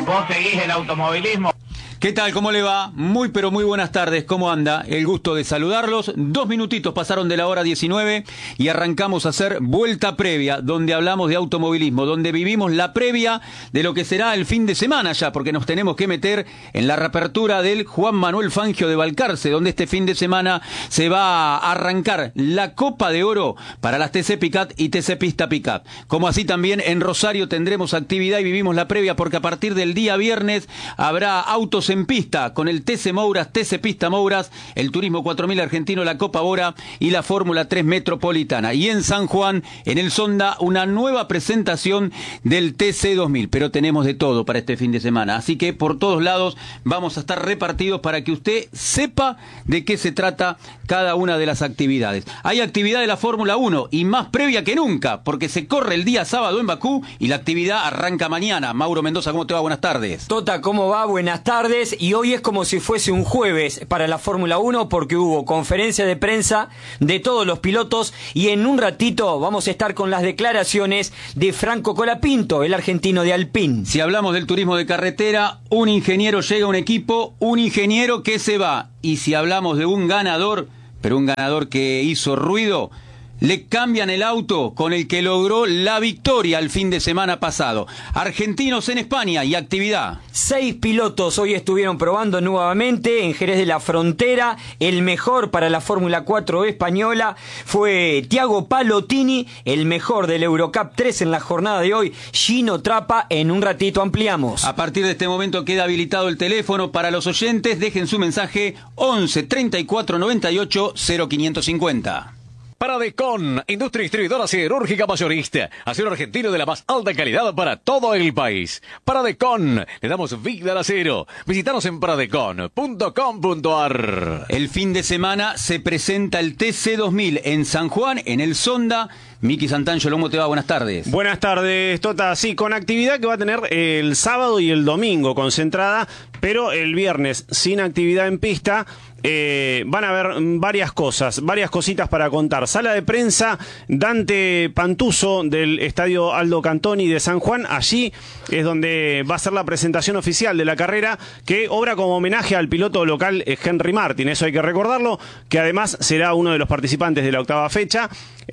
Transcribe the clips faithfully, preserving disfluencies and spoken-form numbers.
¿Vos seguís el automovilismo? ¿Qué tal? ¿Cómo le va? Muy pero muy buenas tardes. ¿Cómo anda? El gusto de saludarlos. Dos minutitos pasaron de la hora diecinueve y arrancamos a hacer vuelta previa, donde hablamos de automovilismo, donde vivimos la previa de lo que será el fin de semana ya, porque nos tenemos que meter en la reapertura del Juan Manuel Fangio de Balcarce, donde este fin de semana se va a arrancar la Copa de Oro para las T C Picat y T C Pista Picat. Como así también en Rosario tendremos actividad y vivimos la previa, porque a partir del día viernes habrá autos en pista con el T C Mouras, T C Pista Mouras, el Turismo cuatro mil argentino, la Copa Bora y la Fórmula tres Metropolitana. Y en San Juan, en el Sonda, una nueva presentación del T C dos mil. Pero tenemos de todo para este fin de semana. Así que por todos lados vamos a estar repartidos para que usted sepa de qué se trata cada una de las actividades. Hay actividad de la Fórmula uno y más previa que nunca, porque se corre el día sábado en Bakú y la actividad arranca mañana. Mauro Mendoza, ¿cómo te va? Buenas tardes. Tota, ¿cómo va? Buenas tardes. Y hoy es como si fuese un jueves para la Fórmula uno, porque hubo conferencia de prensa de todos los pilotos y en un ratito vamos a estar con las declaraciones de Franco Colapinto, el argentino de Alpine. Si hablamos del turismo de carretera, un ingeniero llega a un equipo, un ingeniero que se va. Y si hablamos de un ganador, pero un ganador que hizo ruido, le cambian el auto con el que logró la victoria el fin de semana pasado. Argentinos en España y actividad. Seis pilotos hoy estuvieron probando nuevamente en Jerez de la Frontera. El mejor para la Fórmula cuatro española fue Thiago Palotini, el mejor del Eurocup tres en la jornada de hoy, Gino Trappa. En un ratito ampliamos. A partir de este momento queda habilitado el teléfono para los oyentes. Dejen su mensaje once treinta y cuatro noventa y ocho cero quinientos cincuenta. Paradecon, industria distribuidora siderúrgica mayorista. Acero argentino de la más alta calidad para todo el país. Paradecon, le damos vida al acero. Visítanos en paradecon punto com punto ar. El fin de semana se presenta el T C dos mil en San Juan, en el Sonda. Miki Santangelo, ¿cómo te va? Buenas tardes. Buenas tardes, Tota. Sí, con actividad que va a tener el sábado y el domingo concentrada, pero el viernes sin actividad en pista. Eh, van a haber varias cosas, varias cositas para contar. Sala de prensa Dante Pantuso del Estadio Aldo Cantoni de San Juan. Allí es donde va a ser la presentación oficial de la carrera, que obra como homenaje al piloto local Henry Martin. Eso hay que recordarlo, que además será uno de los participantes de la octava fecha.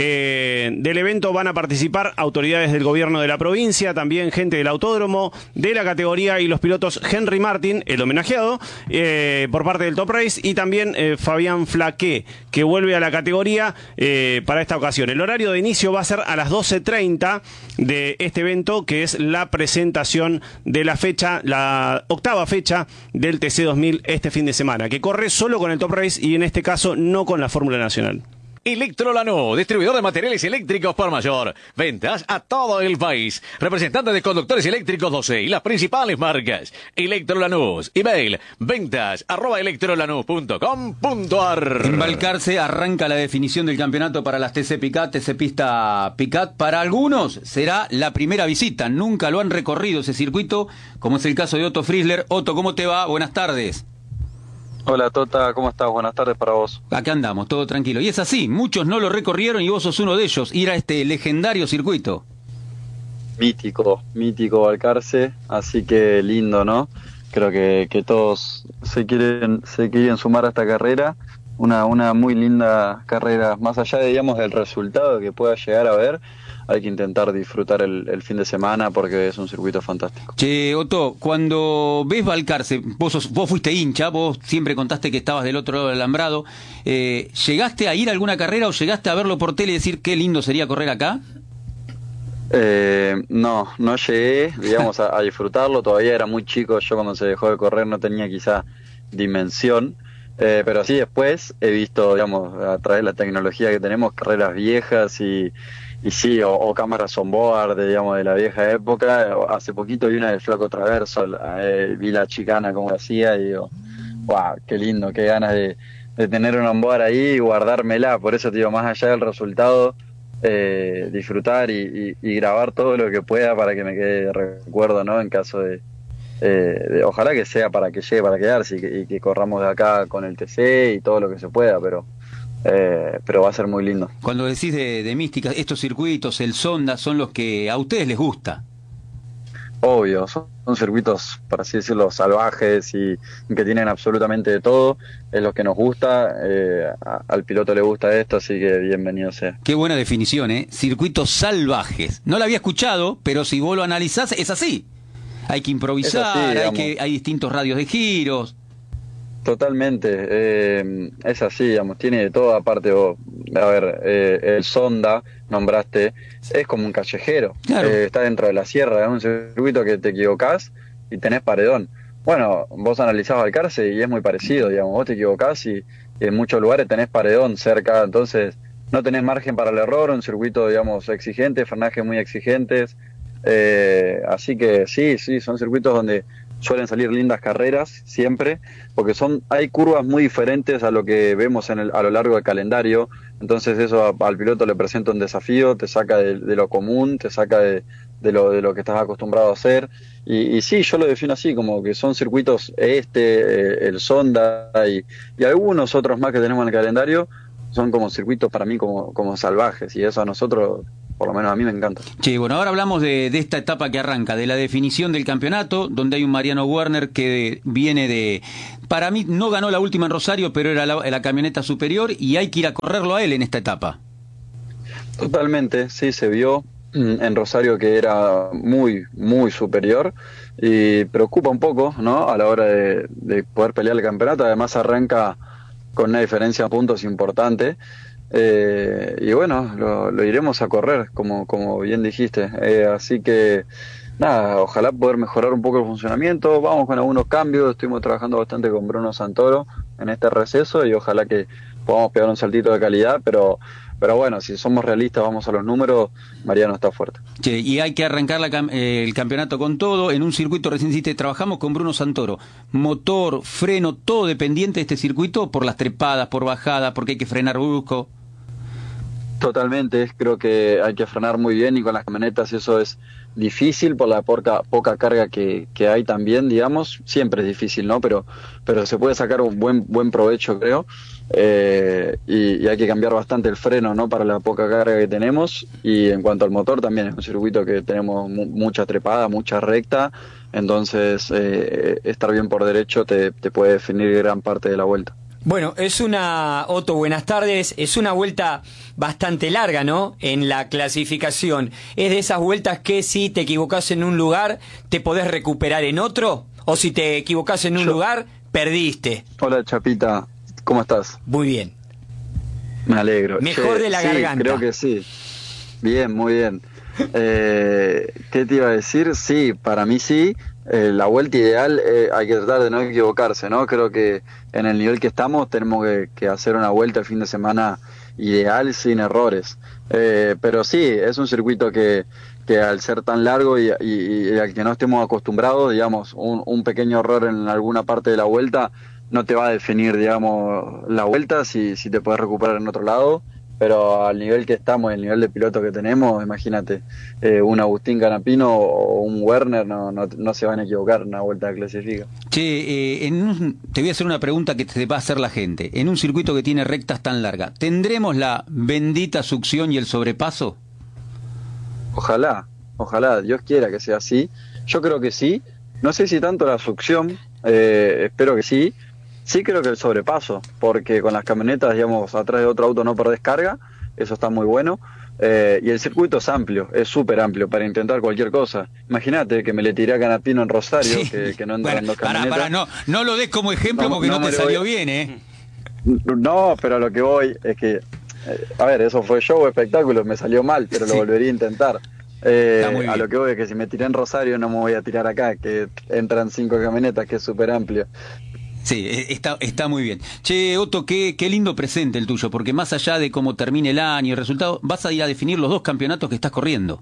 Eh, del evento van a participar autoridades del gobierno de la provincia, también gente del autódromo, de la categoría y los pilotos Henry Martin, el homenajeado, eh, por parte del Top Race, y también eh, Fabián Flaqué, que vuelve a la categoría eh, para esta ocasión. El horario de inicio va a ser a las doce treinta de este evento, que es la presentación de la fecha, la octava fecha del T C dos mil este fin de semana, que corre solo con el Top Race y en este caso no con la Fórmula Nacional. Electrolanú, distribuidor de materiales eléctricos por mayor. Ventas a todo el país. Representante de conductores eléctricos doce y las principales marcas. Electrolanús. Email ventas arroba electrolanús punto com punto ar. En Balcarce arranca la definición del campeonato para las T C Picat, T C Pista Picat. Para algunos será la primera visita. Nunca lo han recorrido ese circuito, como es el caso de Otto Frizzler. Otto, ¿cómo te va? Buenas tardes. Hola Tota, ¿cómo estás? Buenas tardes para vos. Acá andamos, todo tranquilo. Y es así, muchos no lo recorrieron y vos sos uno de ellos, ir a este legendario circuito. Mítico, mítico Balcarce, así que lindo, ¿no? Creo que, que todos se quieren, se quieren sumar a esta carrera, una, una muy linda carrera, más allá de, digamos, del resultado que pueda llegar a ver. Hay que intentar disfrutar el, el fin de semana porque es un circuito fantástico. Che, Otto, cuando ves Balcarce, vos, sos, vos fuiste hincha, vos siempre contaste que estabas del otro lado del alambrado, eh, ¿llegaste a ir a alguna carrera o llegaste a verlo por tele y decir qué lindo sería correr acá? Eh, no, no llegué, digamos, a, a disfrutarlo, todavía era muy chico, yo cuando se dejó de correr no tenía quizá dimensión, eh, pero sí después he visto, digamos, a través de la tecnología que tenemos, carreras viejas y... Y sí, o, o cámaras on board, digamos, de la vieja época. Hace poquito vi una del Flaco Traverso, eh, vi la chicana como hacía y digo, wow, qué lindo, qué ganas de, de tener un on board ahí y guardármela. Por eso, te digo, más allá del resultado, eh, disfrutar y, y, y grabar todo lo que pueda para que me quede de recuerdo, ¿no? En caso de, eh, de, ojalá que sea para que llegue para quedarse y que, y que corramos de acá con el T C y todo lo que se pueda, pero... Eh, pero va a ser muy lindo. Cuando decís de, de mística, estos circuitos, el Sonda, son los que a ustedes les gusta. obvio, son, son circuitos, por así decirlo, salvajes y que tienen absolutamente de todo, es lo que nos gusta, eh, a- al piloto le gusta esto, así que bienvenido sea. Qué buena definición, ¿eh? Circuitos salvajes. No la había escuchado, pero si vos lo analizás, es así. Hay que improvisar, Es así, hay, digamos. que, hay distintos radios de giros. Totalmente, eh, es así, digamos, tiene de todo, aparte, vos, a ver, eh, el Sonda, nombraste, es como un callejero, Claro. eh, está dentro de la sierra, es un circuito que te equivocás y tenés paredón. Bueno, vos analizás Balcarce y es muy parecido, digamos, vos te equivocás y, y en muchos lugares tenés paredón cerca, entonces no tenés margen para el error, un circuito, digamos, exigente, frenajes muy exigentes, eh, así que sí, sí, son circuitos donde suelen salir lindas carreras siempre, porque son hay curvas muy diferentes a lo que vemos en el, a lo largo del calendario, entonces eso a- al piloto le presenta un desafío, te saca de, de lo común, te saca de, de lo de lo que estás acostumbrado a hacer, y, y sí, yo lo defino así, como que son circuitos este, eh, el Sonda y, y algunos otros más que tenemos en el calendario, son como circuitos para mí como, como salvajes, y eso a nosotros, por lo menos a mí me encanta. Che, bueno, ahora hablamos de, de esta etapa que arranca, de la definición del campeonato, donde hay un Mariano Werner que viene de... Para mí no ganó la última en Rosario, pero era la, la camioneta superior y hay que ir a correrlo a él en esta etapa. Totalmente, sí, se vio mm, en Rosario que era muy, muy superior y preocupa un poco, ¿no? A la hora de, de poder pelear el campeonato. Además arranca con una diferencia de puntos importante. Eh, y bueno, lo, lo iremos a correr, como, como bien dijiste. Eh, así que, nada, ojalá poder mejorar un poco el funcionamiento. Vamos con algunos cambios. Estuvimos trabajando bastante con Bruno Santoro en este receso y ojalá que podamos pegar un saltito de calidad, pero... Pero bueno, si somos realistas, vamos a los números, Mariano está fuerte. Che, y hay que arrancar la cam- eh, el campeonato con todo, en un circuito recién hiciste, trabajamos con Bruno Santoro, motor, freno, todo dependiente de este circuito, por las trepadas, por bajadas, porque hay que frenar brusco. Totalmente, creo que hay que frenar muy bien y con las camionetas eso es difícil por la poca, poca carga que, que hay también, digamos, siempre es difícil, ¿no? Pero, pero se puede sacar un buen, buen provecho, creo, eh, y, y hay que cambiar bastante el freno, ¿no? Para la poca carga que tenemos, y en cuanto al motor también es un circuito que tenemos mu- mucha trepada, mucha recta, entonces eh, estar bien por derecho te, te puede definir gran parte de la vuelta. Bueno, es una, Otto, buenas tardes, es una vuelta bastante larga, ¿no? En la clasificación. ¿Es de esas vueltas que si te equivocás en un lugar, te podés recuperar en otro? ¿O si te equivocás en un Yo- lugar, perdiste? Hola Chapita, ¿cómo estás? Muy bien. Me alegro. Mejor Che, de la sí, garganta. Creo que sí. Bien, muy bien. Eh, ¿Qué te iba a decir? Sí, para mí sí. Eh, la vuelta ideal eh, hay que tratar de no equivocarse, ¿no? Creo que en el nivel que estamos tenemos que, que hacer una vuelta el fin de semana ideal sin errores. Eh, pero sí, es un circuito que, que al ser tan largo y, y- y al que no estemos acostumbrados, digamos, un, un pequeño error en alguna parte de la vuelta no te va a definir, digamos, la vuelta si, si te puedes recuperar en otro lado. Pero al nivel que estamos, el nivel de piloto que tenemos, imagínate, eh, un Agustín Canapino o un Werner no, no, no se van a equivocar en una vuelta de clasifica. Che, eh, en un- te voy a hacer una pregunta que te va a hacer la gente. En un circuito que tiene rectas tan largas, ¿tendremos la bendita succión y el sobrepaso? Ojalá, ojalá, Dios quiera que sea así. Yo creo que sí. No sé si tanto la succión, eh, espero que sí. Sí creo que el sobrepaso, porque con las camionetas, digamos, atrás de otro auto no perdés carga, eso está muy bueno. Eh, y el circuito es amplio, es súper amplio para intentar cualquier cosa. Imagínate que me le tiré a Canapino en Rosario, Sí. que, que no entran Bueno, dos pará, camionetas. pará, no, no lo des como ejemplo No, porque no, no me te lo salió voy- bien, ¿eh? No, pero a lo que voy es que, eh, a ver, eso fue show, espectáculo, me salió mal, pero lo Sí. volvería a intentar. Eh, Está muy a bien. lo que voy es que si me tiré en Rosario no me voy a tirar acá, que entran cinco camionetas, que es súper amplio. Sí, eh, está, está muy bien. Che, Otto, qué, qué lindo presente el tuyo, porque más allá de cómo termine el año y el resultado, vas a ir a definir los dos campeonatos que estás corriendo.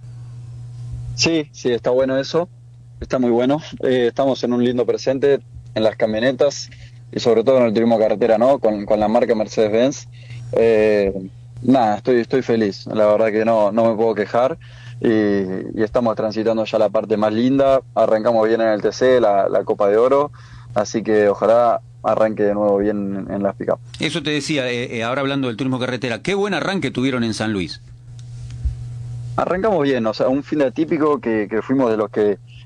Sí, sí, está bueno eso, está muy bueno. Eh, estamos en un lindo presente en las camionetas y sobre todo en el turismo carretera, ¿no? Con, con la marca Mercedes-Benz. Eh, nada, estoy, estoy feliz, la verdad que no, no me puedo quejar y, y estamos transitando ya la parte más linda. Arrancamos bien en el T C, la, la Copa de Oro, así que ojalá arranque de nuevo bien en, en las pick-up. Eso te decía, eh, eh, ahora hablando del turismo carretera, qué buen arranque tuvieron en San Luis. Arrancamos bien, o sea, un fin de atípico que, que fuimos de los que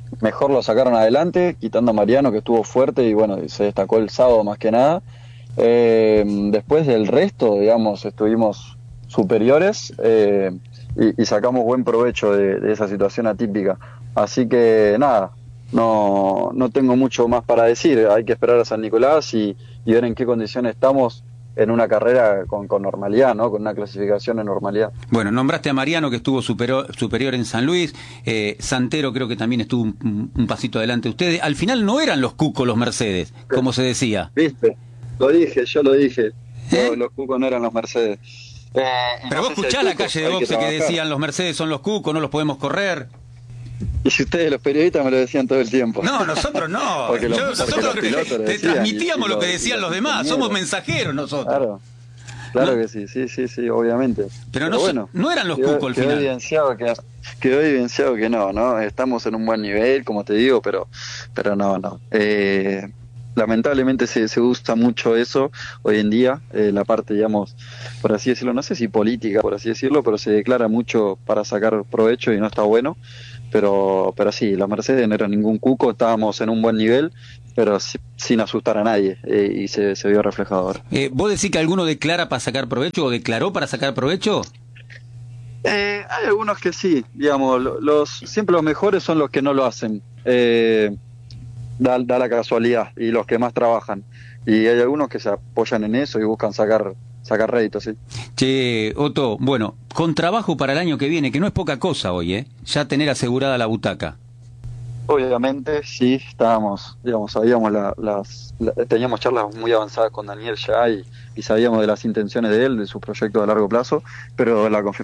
mejor lo sacaron adelante, quitando a Mariano, que estuvo fuerte y bueno, se destacó el sábado más que nada. Eh, después del resto, digamos, estuvimos superiores eh, y, y sacamos buen provecho de, de esa situación atípica. Así que nada, no, no tengo mucho más para decir. Hay que esperar a San Nicolás y, y ver en qué condiciones estamos en una carrera con, con normalidad, ¿no? Con una clasificación en normalidad. Bueno, nombraste a Mariano, que estuvo superior, superior en San Luis. eh, Santero creo que también estuvo un, un pasito adelante de ustedes. Al final no eran los cucos los Mercedes, como se decía. ¿Viste? Lo dije, yo lo dije. ¿Eh? Los, los cucos no eran los Mercedes. Eh, Pero no vos sé si escuchás hay la cucos, calle de hay que boxe que, trabajar. decían los Mercedes son los cucos, no los podemos correr. Y si ustedes, los periodistas, me lo decían todo el tiempo. No, nosotros no. Porque los- Yo- porque nosotros los pilotos lo te decían, transmitíamos y- y lo que los- decían y los los demás. ingenieros. Somos mensajeros nosotros. Claro, claro ¿No? que sí, sí, sí, sí, obviamente. Pero no so- no eran los quedó- cucos al quedó final. Evidenciado que, quedó evidenciado que no, ¿no? Estamos en un buen nivel, como te digo, pero, pero no, no. Eh, lamentablemente se, se usa mucho eso hoy en día, eh, la parte, digamos, por así decirlo, no sé si política, por así decirlo, pero se declara mucho para sacar provecho y no está bueno. Pero, pero sí, la Mercedes no era ningún cuco, estábamos en un buen nivel, pero si- sin asustar a nadie, eh, y se, se vio reflejado ahora. Eh, ¿Vos decís que alguno declara para sacar provecho o declaró para sacar provecho? Eh, hay algunos que sí, digamos, lo- los siempre los mejores son los que no lo hacen, eh, da, da la casualidad, y los que más trabajan. Y hay algunos que se apoyan en eso y buscan sacar sacar rédito, sí. Che, Otto, bueno, con trabajo para el año que viene, que no es poca cosa hoy, ¿eh? Ya tener asegurada la butaca. Obviamente, sí, estábamos, digamos, sabíamos la- las, la- teníamos charlas muy avanzadas con Daniel ya y, y sabíamos de las intenciones de él, de su proyecto a largo plazo, pero la confirmación